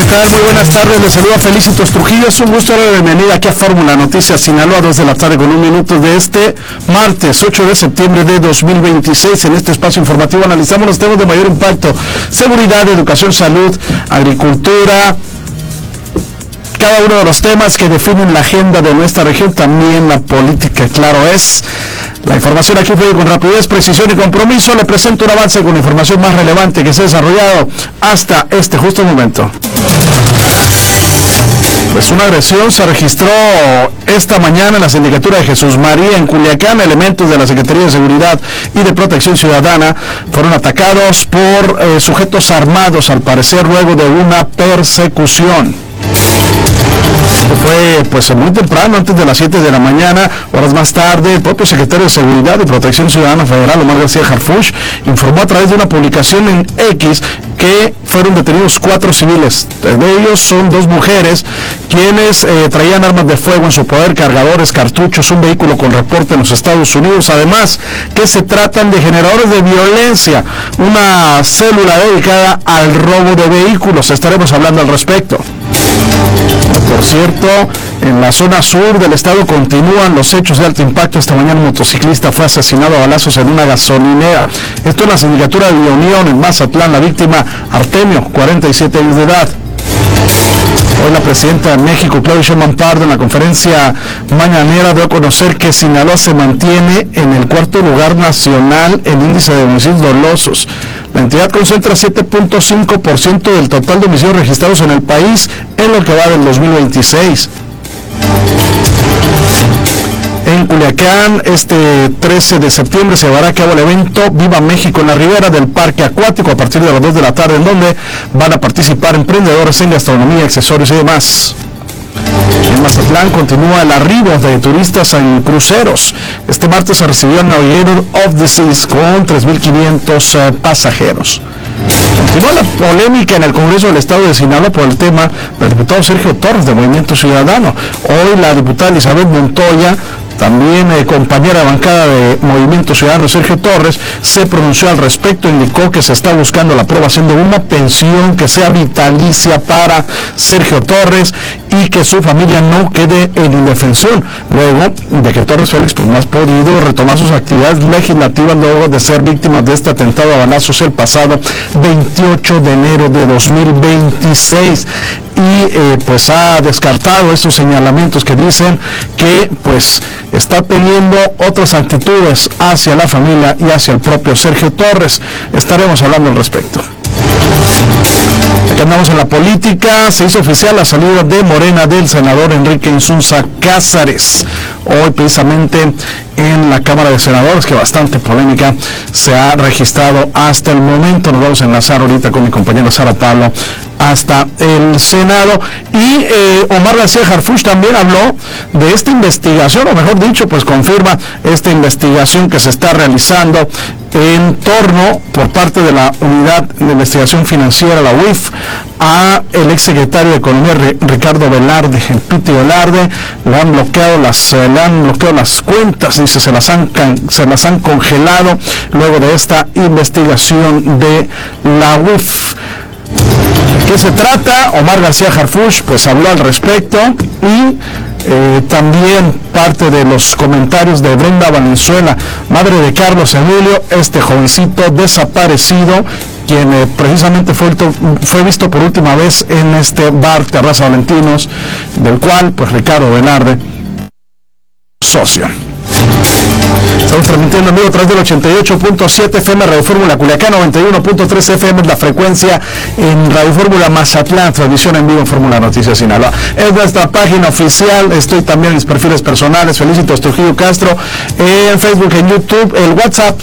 tal? Muy buenas tardes, les saluda Felicitos Trujillo. Es un gusto darle la bienvenida aquí a Fórmula Noticias Sinaloa, 2 de la tarde con 1 minuto de este martes 8 de septiembre de 2026. En este espacio informativo analizamos los temas de mayor impacto: seguridad, educación, salud, agricultura, cada uno de los temas que definen la agenda de nuestra región, también la política, claro es. La información aquí fue con rapidez, precisión y compromiso. Le presento un avance con la información más relevante que se ha desarrollado hasta este justo momento. Pues una agresión se registró esta mañana en la sindicatura de Jesús María en Culiacán. Elementos de la Secretaría de Seguridad y de Protección Ciudadana fueron atacados por sujetos armados, al parecer luego de una persecución. Fue pues muy temprano, antes de las 7 de la mañana. Horas más tarde, el propio secretario de Seguridad y Protección Ciudadana Federal, Omar García Harfuch, informó a través de una publicación en X que fueron detenidos 4 civiles. De ellos son 2 mujeres quienes traían armas de fuego en su poder, cargadores, cartuchos, un vehículo con reporte en los Estados Unidos. Además, que se tratan de generadores de violencia, una célula dedicada al robo de vehículos. Estaremos hablando al respecto. Por cierto, en la zona sur del estado continúan los hechos de alto impacto. Esta mañana un motociclista fue asesinado a balazos en una gasolinera. Esto en la sindicatura de Unión, en Mazatlán. La víctima, Artemio, 47 años de edad. Hoy la presidenta de México, Claudia Sheinbaum Pardo, en la conferencia mañanera dio a conocer que Sinaloa se mantiene en el 4º lugar nacional en índice de homicidios dolosos. La entidad concentra 7.5% del total de homicidios registrados en el país en lo que va del 2026. En Culiacán, este 13 de septiembre se llevará a cabo el evento Viva México en la ribera del Parque Acuático a partir de las 2 de la tarde, en donde van a participar emprendedores en gastronomía, accesorios y demás. En Mazatlán continúa el arribo de turistas en cruceros. Este martes se recibió el Navigator of the Seas con 3.500 pasajeros. Continúa la polémica en el Congreso del Estado de Sinaloa por el tema del diputado Sergio Torres de Movimiento Ciudadano. Hoy la diputada Elizabeth Montoya, también compañera de bancada de Movimiento Ciudadano, Sergio Torres, se pronunció al respecto. Indicó que se está buscando la aprobación de una pensión que sea vitalicia para Sergio Torres y que su familia no quede en indefensión, luego de que Torres Félix pues no ha podido retomar sus actividades legislativas luego de ser víctima de este atentado a balazos el pasado 28 de enero de 2026. Y pues ha descartado estos señalamientos que dicen que pues está teniendo otras actitudes hacia la familia y hacia el propio Sergio Torres. Estaremos hablando al respecto. Aquí andamos en la política. Se hizo oficial la salida de Morena del senador Enrique Insunza Cázares. Hoy precisamente en la Cámara de Senadores, que bastante polémica se ha registrado hasta el momento. Nos vamos a enlazar ahorita con mi compañera Sara Pablo hasta el Senado. Y Omar García Harfuch también habló de esta investigación, o mejor dicho, pues confirma esta investigación que se está realizando en torno, por parte de la Unidad de Investigación Financiera, la UIF, a el exsecretario de Economía Ricardo Velarde, el Piti Velarde. Le han bloqueado las cuentas, dice, se las han congelado luego de esta investigación de la UIF. ¿De qué se trata? Omar García Harfuch pues habló al respecto y también parte de los comentarios de Brenda Valenzuela, madre de Carlos Emilio, este jovencito desaparecido, quien precisamente fue visto por última vez en este bar Terraza Valentinos, del cual pues Ricardo Velarde, socio. Estamos transmitiendo en vivo a través del 88.7 FM Radio Fórmula Culiacán, 91.3 FM es la frecuencia en Radio Fórmula Mazatlán, transmisión en vivo en Fórmula Noticias Sinaloa. Es nuestra página oficial. Estoy también en mis perfiles personales, Felicitos Trujillo Castro, en Facebook, en YouTube, el WhatsApp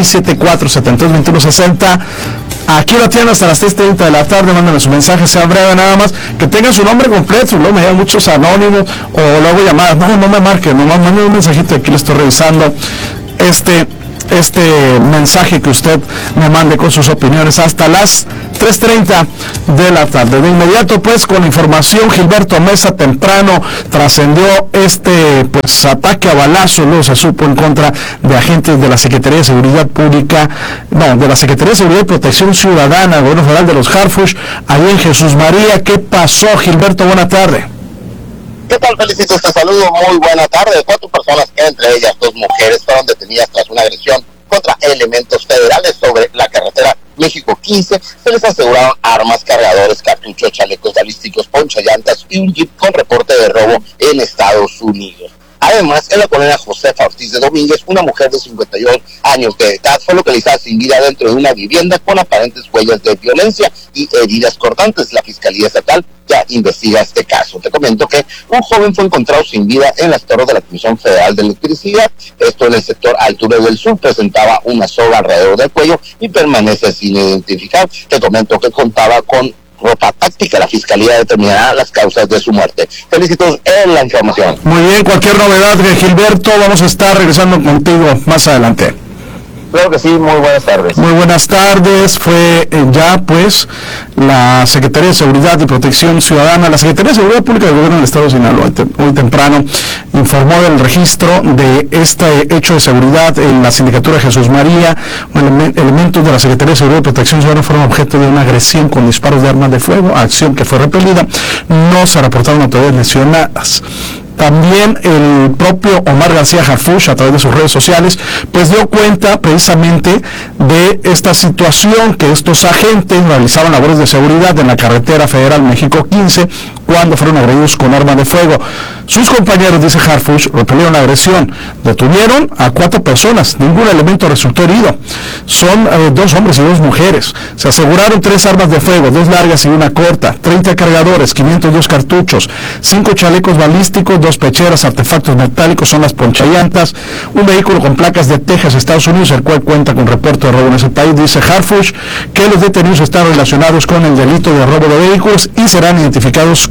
6674-722160. Aquí lo tienen hasta las 3:30 de la tarde. Mándenme su mensaje, sea breve nada más, que tengan su nombre completo. Luego me llegan muchos anónimos o luego llamadas. No me marquen, nomás manden un mensajito. Aquí lo estoy revisando. Este mensaje que usted me mande con sus opiniones hasta las 3:30 de la tarde. De inmediato, pues, con la información, Gilberto Mesa, temprano trascendió pues ataque a balazos, luego se supo, en contra de agentes de la Secretaría de Seguridad Pública, de la Secretaría de Seguridad y Protección Ciudadana, Gobierno Federal de los Harfuch, ahí en Jesús María. ¿Qué pasó, Gilberto? Buena tarde. ¿Qué tal, Felicito? Te saludo, muy buena tarde. 4 personas, entre ellas 2 mujeres, fueron detenidas tras una agresión contra elementos federales sobre la carretera México 15. Se les aseguraron armas, cargadores, cartuchos, chalecos balísticos, ponchallantas y un jeep con reporte de robo en Estados Unidos. Además, en la colonia Josefa Ortiz de Domínguez, una mujer de 51 años de edad fue localizada sin vida dentro de una vivienda con aparentes huellas de violencia y heridas cortantes. La Fiscalía Estatal ya investiga este caso. Te comento que un joven fue encontrado sin vida en las torres de la Comisión Federal de Electricidad, esto en el sector Altura del Sur. Presentaba una soga alrededor del cuello y permanece sin identificar. Te comento que contaba con ropa táctica. La Fiscalía determinará las causas de su muerte. Felicitaciones en la información. Muy bien, cualquier novedad, Gilberto, vamos a estar regresando contigo más adelante. Claro que sí, muy buenas tardes. Muy buenas tardes. Fue ya pues la Secretaría de Seguridad y Protección Ciudadana, la Secretaría de Seguridad Pública del Gobierno del Estado de Sinaloa, hoy temprano informó del registro de este hecho de seguridad en la sindicatura Jesús María. Elementos de la Secretaría de Seguridad y Protección Ciudadana fueron objeto de una agresión con disparos de armas de fuego, acción que fue repelida. No se reportaron autoridades lesionadas. También el propio Omar García Harfuch, a través de sus redes sociales, pues dio cuenta precisamente de esta situación, que estos agentes realizaban labores de seguridad en la carretera federal México 15 cuando fueron agredidos con arma de fuego. Sus compañeros, dice Harfuch, repelieron la agresión. Detuvieron a 4 personas, ningún elemento resultó herido. Son 2 hombres y 2 mujeres. Se aseguraron 3 armas de fuego, 2 largas y 1 corta, 30 cargadores, 502 cartuchos, 5 chalecos balísticos, 2 pecheras, artefactos metálicos, son las ponchallantas, un vehículo con placas de Texas, Estados Unidos, el cual cuenta con reporte de robo en ese país. Dice Harfuch que los detenidos están relacionados con el delito de robo de vehículos y serán identificados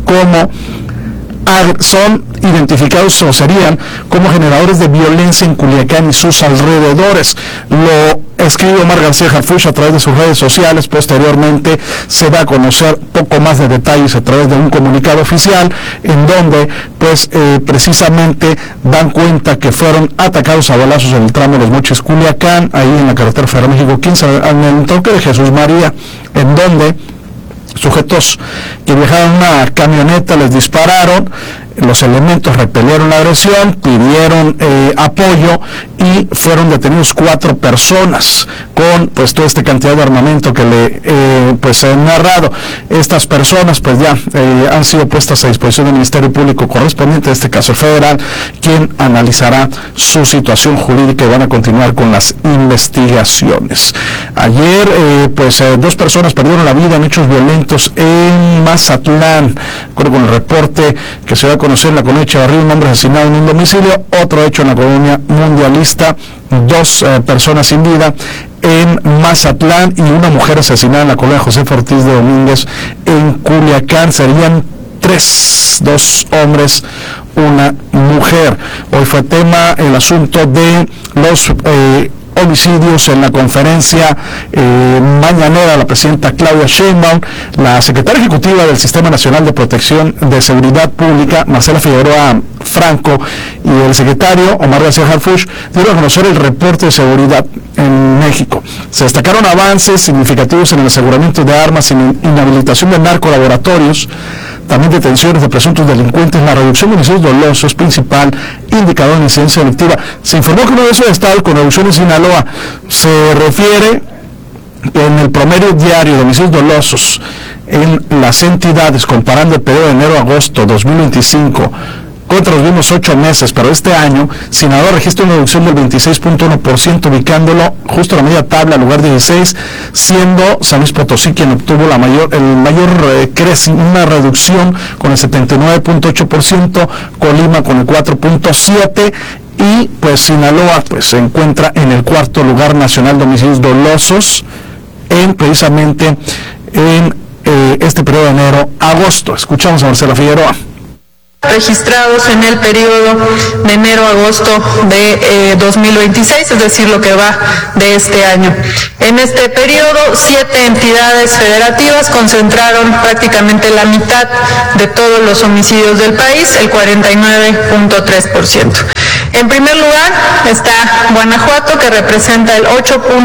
o serían como generadores de violencia en Culiacán y sus alrededores. Lo escribe Omar García Harfuch a través de sus redes sociales. Posteriormente se va a conocer poco más de detalles a través de un comunicado oficial en donde pues precisamente dan cuenta que fueron atacados a balazos en el tramo de Los Mochis Culiacán, ahí en la carretera federal México 15, en el toque de Jesús María, en donde sujetos que viajaban en una camioneta les dispararon. Los elementos repelieron la agresión, pidieron apoyo y fueron detenidos 4 personas con pues toda esta cantidad de armamento que le pues he narrado. Estas personas pues ya han sido puestas a disposición del Ministerio Público correspondiente, en este caso federal, quien analizará su situación jurídica y van a continuar con las investigaciones. Ayer 2 personas perdieron la vida en hechos violentos en Mazatlán, de acuerdo con el reporte que se da a conocer en la colonia Echevarría, un hombre asesinado en un domicilio. Otro hecho en la colonia Mundialista, 2 personas sin vida en Mazatlán y una mujer asesinada en la colonia Josefa Ortiz de Domínguez en Culiacán. Serían 2 hombres, una mujer. Hoy fue tema el asunto de los homicidios en la conferencia mañanera. La presidenta Claudia Sheinbaum, la secretaria ejecutiva del Sistema Nacional de Protección de Seguridad Pública, Marcela Figueroa Franco, y el secretario Omar García Harfuch dieron a conocer el reporte de seguridad en México. Se destacaron avances significativos en el aseguramiento de armas, en inhabilitación de narcolaboratorios, también detenciones de presuntos delincuentes, la reducción de homicidios dolosos, principal indicador de incidencia delictiva. Se informó que uno de esos estados con reducción en Sinaloa. Se refiere que en el promedio diario de homicidios dolosos en las entidades, comparando el periodo de enero a agosto 2025 contra los mismos 8 meses, pero este año Sinaloa registra una reducción del 26.1%, ubicándolo justo en la media tabla, lugar 16, siendo San Luis Potosí quien obtuvo una reducción con el 79.8%, Colima con el 4.7%, y pues Sinaloa pues se encuentra en el 4º lugar nacional de homicidios dolosos precisamente en este periodo de enero a agosto. Escuchamos a Marcela Figueroa. registrados en el periodo de enero a agosto de 2026, es decir, lo que va de este año. En este periodo, 7 entidades federativas concentraron prácticamente la mitad de todos los homicidios del país, el 49.3%. En primer lugar está Guanajuato, que representa el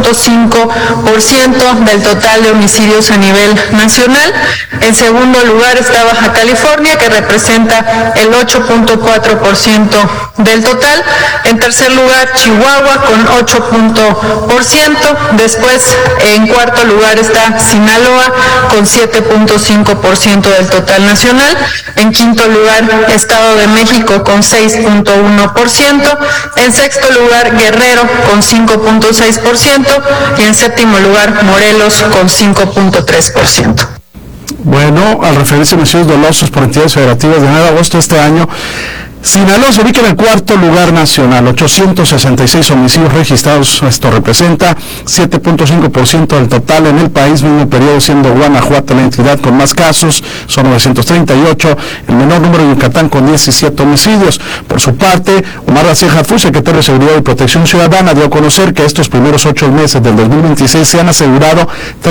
8.5% del total de homicidios a nivel nacional. En segundo lugar está Baja California, que representa el 8.4% del total. En tercer lugar, Chihuahua con 8%. Después, en cuarto lugar está Sinaloa con 7.5% del total nacional. En quinto lugar, Estado de México con 6.1%. En sexto lugar, Guerrero con 5.6%. Y en séptimo lugar, Morelos con 5.3%. Bueno, al referirse a homicidios dolosos por entidades federativas de enero a agosto de este año, Sinaloa se ubica en el cuarto lugar nacional, 866 homicidios registrados. Esto representa 7.5% del total en el país, mismo periodo siendo Guanajuato la entidad con más casos, son 938, el menor número de Yucatán con 17 homicidios. Por su parte, Omar García Harfuch, secretario de Seguridad y Protección Ciudadana, dio a conocer que estos primeros 8 meses del 2026 se han asegurado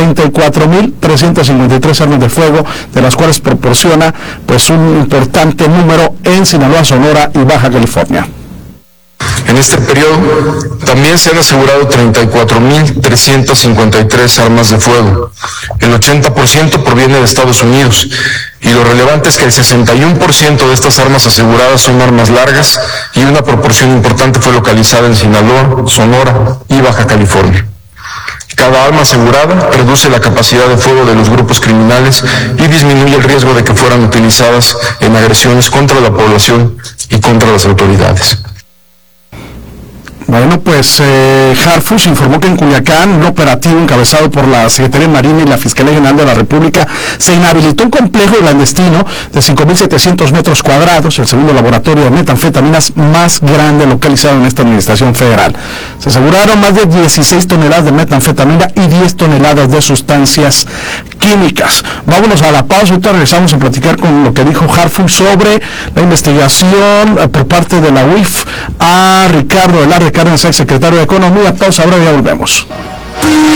34.353 armas de fuego, de las cuales proporciona pues un importante número en Sinaloa, Sonora y Baja California. En este periodo también se han asegurado 34.353 armas de fuego. El 80% proviene de Estados Unidos y lo relevante es que el 61% de estas armas aseguradas son armas largas y una proporción importante fue localizada en Sinaloa, Sonora y Baja California. Cada arma asegurada reduce la capacidad de fuego de los grupos criminales y disminuye el riesgo de que fueran utilizadas en agresiones contra la población y contra las autoridades. Bueno, pues Harfuch informó que en Culiacán, un operativo encabezado por la Secretaría de Marina y la Fiscalía General de la República, se inhabilitó un complejo clandestino de 5.700 metros cuadrados, el segundo laboratorio de metanfetaminas más grande localizado en esta administración federal. Se aseguraron más de 16 toneladas de metanfetamina y 10 toneladas de sustancias químicas. Vámonos a la pausa, ahorita regresamos a platicar con lo que dijo Harfuch sobre la investigación por parte de la UIF a Ricardo Velarde Cárdenas, ex secretario de Economía. Pausa, ahora ya volvemos.